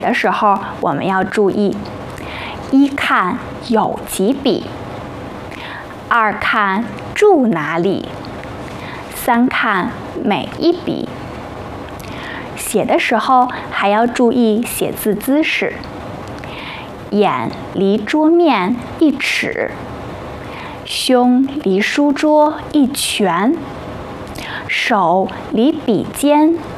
的时候，我们要注意：一看有几笔，二看注哪里，三看每一笔。写的时候还要注意写字姿势，眼离桌面1尺，胸离书桌1拳，手离笔尖